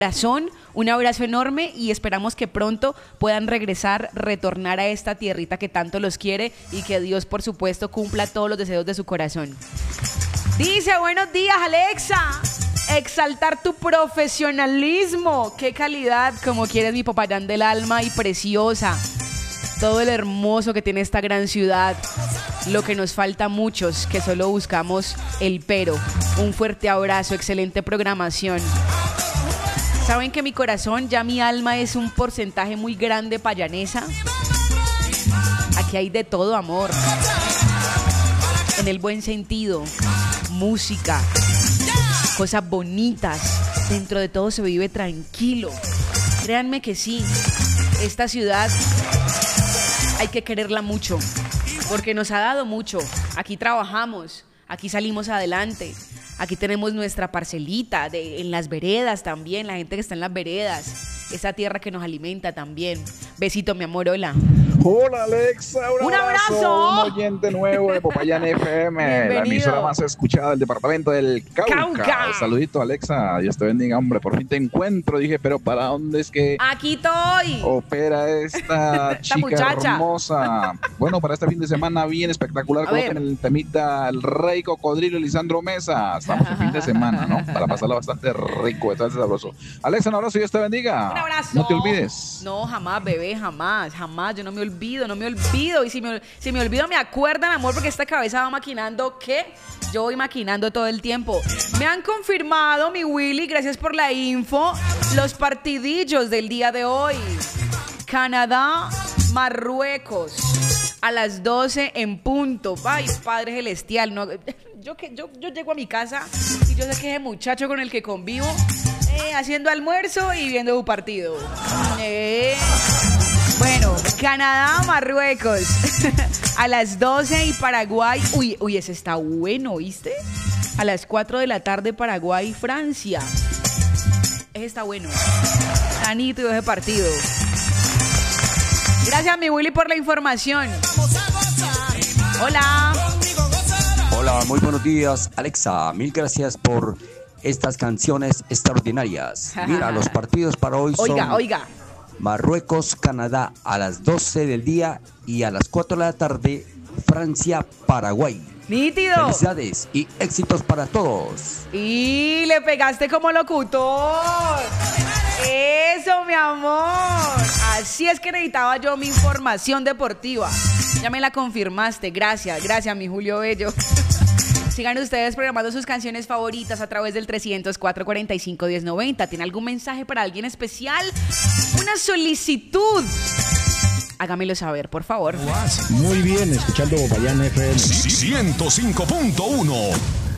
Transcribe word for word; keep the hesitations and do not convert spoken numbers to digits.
Corazón, un abrazo enorme y esperamos que pronto puedan regresar, retornar a esta tierrita que tanto los quiere y que Dios, por supuesto, cumpla todos los deseos de su corazón. Dice, buenos días, Alexa. Exaltar tu profesionalismo. Qué calidad, como quieres, mi Popayán del alma y preciosa. Todo el hermoso que tiene esta gran ciudad. Lo que nos falta a muchos, que solo buscamos el pero. Un fuerte abrazo, excelente programación. ¿Saben que mi corazón, ya mi alma es un porcentaje muy grande payanesa? Aquí hay de todo, amor. En el buen sentido. Música. Cosas bonitas. Dentro de todo se vive tranquilo. Créanme que sí. Esta ciudad hay que quererla mucho. Porque nos ha dado mucho. Aquí trabajamos. Aquí salimos adelante. Aquí tenemos nuestra parcelita de, en las veredas también, la gente que está en las veredas, esa tierra que nos alimenta también. Besito, mi amor, hola. Hola, Alexa, un, un abrazo, abrazo. Un oyente nuevo de Popayán F M, Bienvenido. La emisora más escuchada del departamento del Cauca. Cauca. Saludito, Alexa, Dios te bendiga, hombre, por fin te encuentro. Dije, pero ¿para dónde es que Aquí estoy. opera esta, esta chica muchacha hermosa? Bueno, para este fin de semana bien espectacular, con el temita El Rey Cocodrilo y Lisandro Mesa. Estamos en fin de semana, ¿no? Para pasarla bastante rico, bastante sabroso. Alexa, un abrazo y Dios te bendiga. Un abrazo. No te olvides. No, jamás, bebé, jamás, jamás. Yo no me olvido, no me olvido. Y si me, si me olvido, me acuerdan, amor, porque esta cabeza va maquinando, ¿qué? Yo voy maquinando todo el tiempo. Me han confirmado, mi Willy, gracias por la info, los partidillos del día de hoy. Canadá, Marruecos, a las doce en punto. Ay, Padre Celestial, no... Yo, que, yo, yo llego a mi casa y yo sé que ese muchacho con el que convivo, eh, haciendo almuerzo y viendo un partido. Eh. Bueno, Canadá, Marruecos, a las doce y Paraguay. Uy, uy, ese está bueno, ¿viste? A las cuatro de la tarde, Paraguay, Francia. Ese está bueno. Está nítido ese partido. Gracias, mi Willy, por la información. Hola. Hola, muy buenos días, Alexa. Mil gracias por estas canciones extraordinarias. Mira, los partidos para hoy son oiga, oiga. Marruecos, Canadá a las doce del día y a las cuatro de la tarde, Francia, Paraguay. Nítido. Felicidades y éxitos para todos. Y le pegaste como locutor. Eso, mi amor. Así es que necesitaba yo mi información deportiva. Ya me la confirmaste. Gracias, gracias, mi Julio Bello. Sigan ustedes programando sus canciones favoritas a través del trescientos cuatro cuarenta y cinco diez noventa. ¿Tiene algún mensaje para alguien especial? ¿Una solicitud? Hágamelo saber, por favor. Muy bien, escuchando Popayán F M. ciento cinco punto uno.